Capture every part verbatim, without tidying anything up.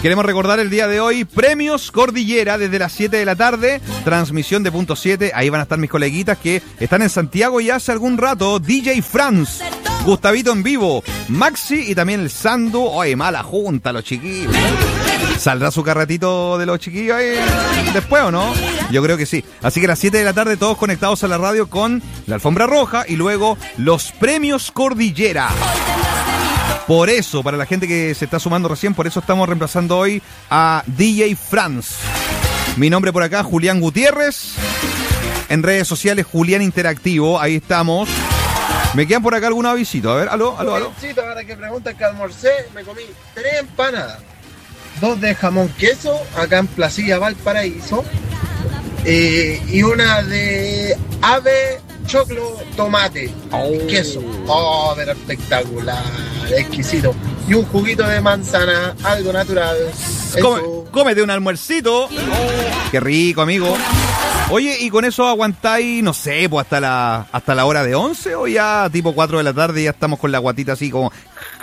Queremos recordar el día de hoy, Premios Cordillera desde las siete de la tarde, transmisión de Punto siete, ahí van a estar mis coleguitas que están en Santiago ya hace algún rato, D J Franz, Gustavito en vivo, Maxi y también el Sandu. Oye, mala junta los chiquillos. ¿Saldrá su carretito de los chiquillos ahí después o no? Yo creo que sí. Así que a las siete de la tarde todos conectados a la radio con la alfombra roja y luego los Premios Cordillera. Por eso, para la gente que se está sumando recién, por eso estamos reemplazando hoy a D J Franz. Mi nombre por acá, Julián Gutiérrez. En redes sociales, Julián Interactivo. Ahí estamos. Me quedan por acá algún avisito. A ver, aló, aló, aló. Ahora que preguntan que almorcé, me comí tres empanadas. Dos de jamón queso, acá en Placilla Valparaíso. Eh, y una de ave, choclo, tomate, oh. queso. Oh, pero espectacular, exquisito. Y un juguito de manzana, algo natural. Come, cómete un almuercito. Oh. Qué rico, amigo. Oye, ¿y con eso aguantáis, no sé, pues hasta la hasta la hora de once o ya tipo cuatro de la tarde y ya estamos con la guatita así como...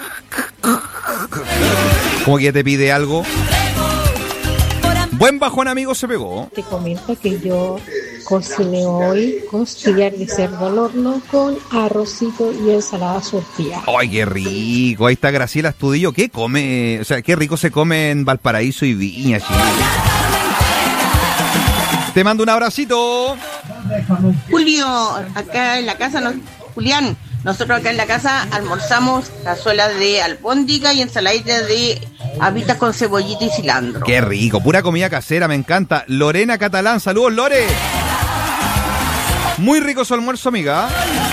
como que ya te pide algo? Buen bajón, amigo, se pegó. Te comento que yo cociné hoy costillar de cerdo al horno con arrocito y ensalada surtida. ¡Ay, qué rico! Ahí está Graciela Estudillo. ¿Qué come? O sea, qué rico se come en Valparaíso y Viña, chico. Te mando un abracito. Julio, acá en la casa, no, Julián, nosotros acá en la casa almorzamos cazuela de albóndiga y ensaladita de habitas con cebollita y cilantro. Qué rico, pura comida casera, me encanta. Lorena Catalán, saludos, Lore. Muy rico su almuerzo, amiga.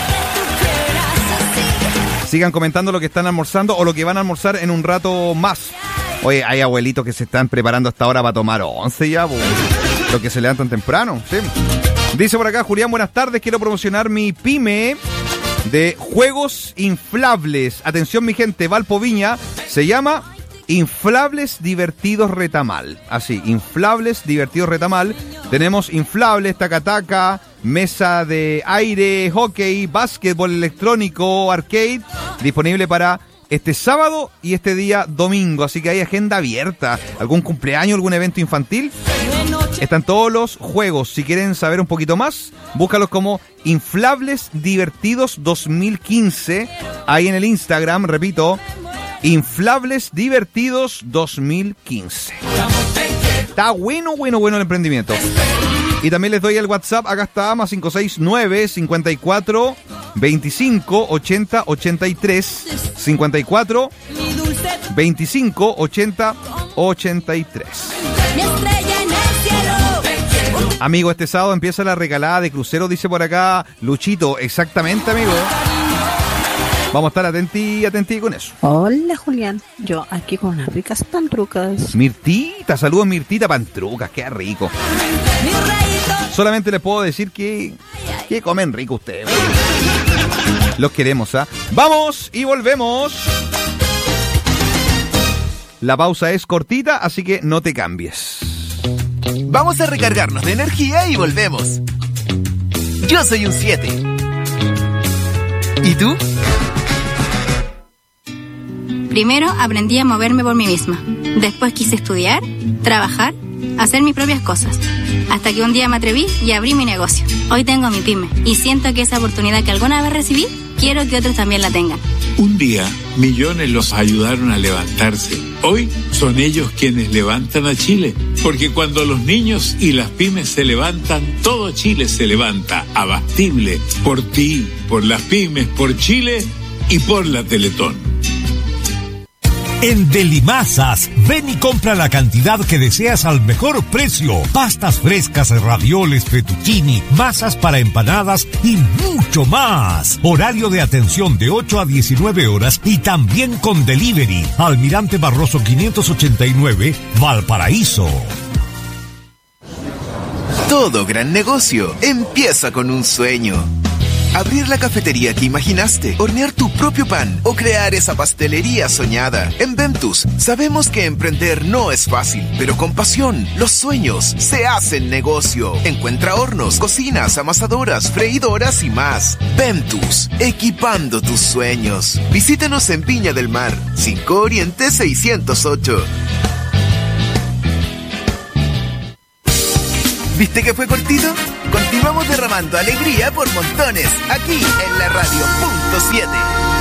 Sigan comentando lo que están almorzando o lo que van a almorzar en un rato más. Oye, hay abuelitos que se están preparando hasta ahora para tomar once ya, pues. Los que se levantan temprano, sí. Dice por acá, Julián, buenas tardes, quiero promocionar mi pyme de juegos inflables. Atención, mi gente, Valpo Viña, se llama Inflables Divertidos Retamal. Así, Inflables Divertidos Retamal. Tenemos inflables, taca-taca, mesa de aire, hockey, básquetbol electrónico, arcade, disponible para este sábado y este día domingo. Así que hay agenda abierta. ¿Algún cumpleaños, algún evento infantil? Están todos los juegos. Si quieren saber un poquito más, búscalos como Inflables Divertidos dos mil quince. Ahí en el Instagram, repito, Inflables Divertidos dos mil quince. Está bueno, bueno, bueno el emprendimiento. Y también les doy el WhatsApp. Acá está, más cinco seis nueve, cincuenta y cuatro, veinticinco, ochenta, ochenta y tres. cincuenta y cuatro, veinticinco, ochenta, ochenta y tres. Amigo, este sábado empieza la regalada de crucero, dice por acá Luchito. Exactamente, amigo. Vamos a estar atenti, atenti con eso. Hola, Julián. Yo aquí con unas ricas pantrucas. Mirtita, saludos Mirtita, pantrucas, qué rico. Solamente les puedo decir que, que comen rico ustedes. Los queremos, ¿ah? ¿eh? Vamos y volvemos. La pausa es cortita, así que no te cambies. Vamos a recargarnos de energía y volvemos. Yo soy un siete. ¿Y tú? Primero aprendí a moverme por mí misma. Después quise estudiar, trabajar, hacer mis propias cosas. Hasta que un día me atreví y abrí mi negocio. Hoy tengo mi pyme y siento que esa oportunidad que alguna vez recibí, quiero que otros también la tengan. Un día, millones los ayudaron a levantarse. Hoy son ellos quienes levantan a Chile. Porque cuando los niños y las pymes se levantan, todo Chile se levanta. Abastible. Por ti, por las pymes, por Chile y por la Teletón. En Delimasas, ven y compra la cantidad que deseas al mejor precio. Pastas frescas, ravioles, fettuccini, masas para empanadas y mucho más. Horario de atención de ocho a diecinueve horas y también con delivery. Almirante Barroso quinientos ochenta y nueve, Valparaíso. Todo gran negocio empieza con un sueño. Abrir la cafetería que imaginaste, hornear tu propio pan o crear esa pastelería soñada. En Ventus sabemos que emprender no es fácil, pero con pasión los sueños se hacen negocio. Encuentra hornos, cocinas, amasadoras, freidoras y más. Ventus, equipando tus sueños. Visítenos en Viña del Mar, cinco Oriente seiscientos ocho. ¿Viste que fue cortito? Continuamos derramando alegría por montones, aquí en la radio punto siete.